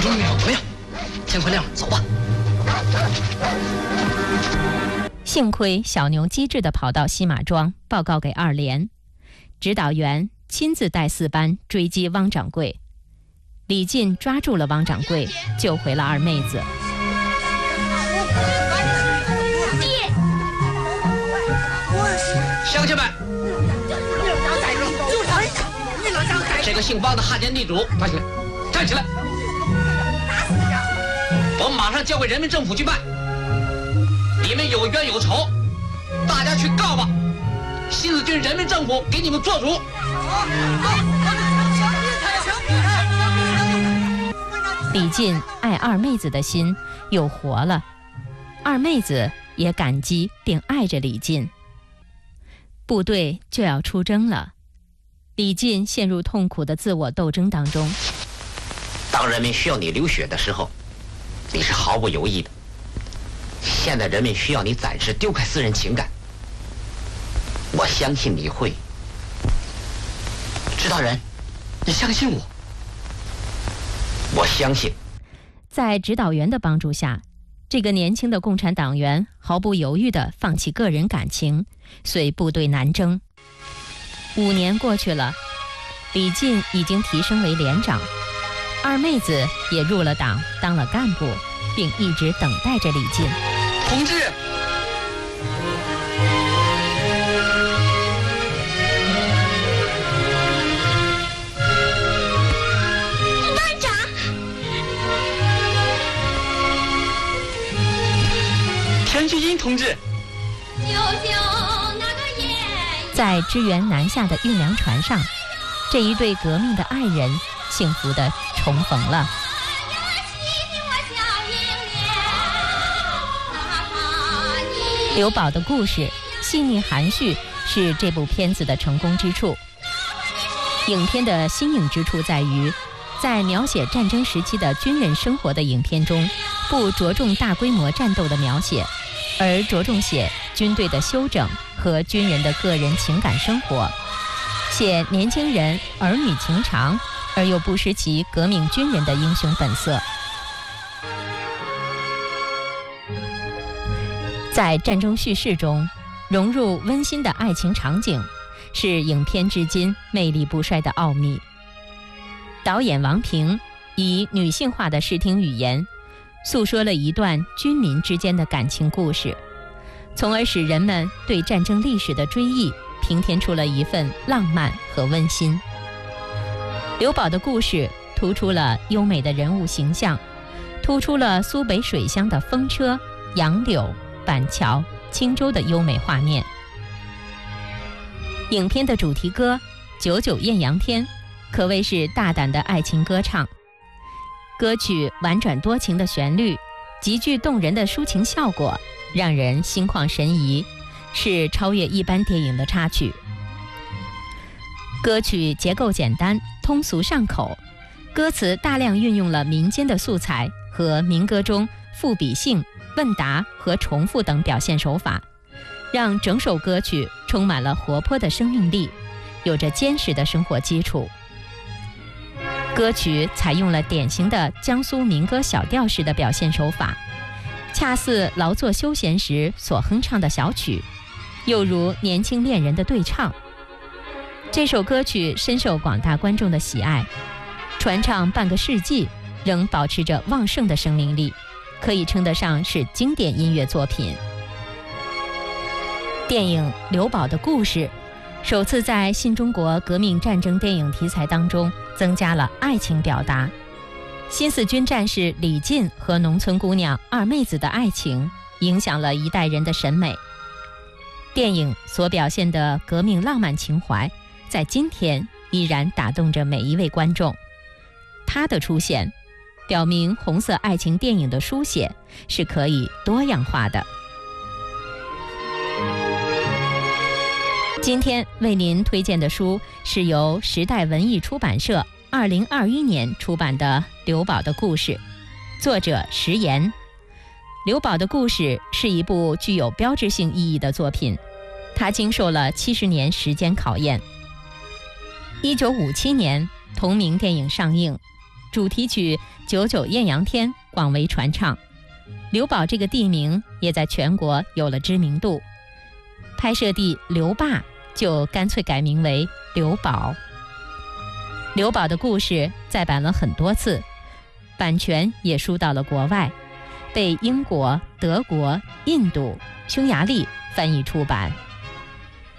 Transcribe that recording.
终于有了呀！天快亮了，走吧。 幸亏小牛机智地跑到西马庄报告给二连，指导员亲自带4班追击汪掌柜。李进抓住了汪掌柜，救回了二妹子。 乡亲们，这个姓汪的汉奸地主，站起来，站起来！我们马上交给人民政府去办。你们有冤有仇，大家去告吧。新四军人民政府给你们做主。 李进爱二妹子的心又活了，二妹子也感激并爱着李进。部队就要出征了，李进陷入痛苦的自我斗争当中。 当人民需要你流血的时候，你是毫不犹豫的。现在人民需要你暂时丢开私人情感，我相信你会。 指导员，你相信我？ 我相信。 在指导员的帮助下，这个年轻的共产党员毫不犹豫地放弃个人感情，随部队南征。5年过去了，李进已经提升为连长，二妹子也入了党，当了干部，并一直等待着李进。 同志， 班长， 田旭英同志， 救救那个爷爷！ 在支援南下的运粮船上，这一对革命的爱人幸福地重逢了。刘宝的故事细腻含蓄，是这部片子的成功之处。影片的新颖之处在于，在描写战争时期的军人生活的影片中，不着重大规模战斗的描写，而着重写军队的休整和军人的个人情感生活，写年轻人儿女情长，而又不失其革命军人的英雄本色。在战争叙事中融入温馨的爱情场景，是影片至今魅力不衰的奥秘。导演王平以女性化的视听语言诉说了一段军民之间的感情故事，从而使人们对战争历史的追忆平添出了一份浪漫和温馨。刘宝的故事突出了优美的人物形象，突出了苏北水乡的风车、杨柳、板桥、青州的优美画面。影片的主题歌《久久艳阳天》可谓是大胆的爱情歌唱，歌曲婉转多情的旋律，极具动人的抒情效果，让人心旷神怡，是超越一般电影的插曲。歌曲结构简单，通俗上口，歌词大量运用了民间的素材和民歌中赋比兴、问答和重复等表现手法，让整首歌曲充满了活泼的生命力，有着坚实的生活基础。歌曲采用了典型的江苏民歌小调式的表现手法，恰似劳作休闲时所哼唱的小曲，又如年轻恋人的对唱。这首歌曲深受广大观众的喜爱，传唱半个世纪，仍保持着旺盛的生命力，可以称得上是经典音乐作品。电影《刘宝的故事》首次在新中国革命战争电影题材当中增加了爱情表达。新四军战士李进和农村姑娘二妹子的爱情影响了一代人的审美。电影所表现的革命浪漫情怀，在今天依然打动着每一位观众。它的出现表明红色爱情电影的书写是可以多样化的。今天为您推荐的书是由时代文艺出版社2021年出版的《刘宝的故事》，作者石岩。刘宝的故事是一部具有标志性意义的作品，它经受了70年时间考验。1957年同名电影上映， 主题曲《九九艳阳天》广为传唱，刘堡这个地名也在全国有了知名度。拍摄地刘坝就干脆改名为刘堡。刘堡的故事再版了很多次，版权也输到了国外，被英国、德国、印度、匈牙利翻译出版。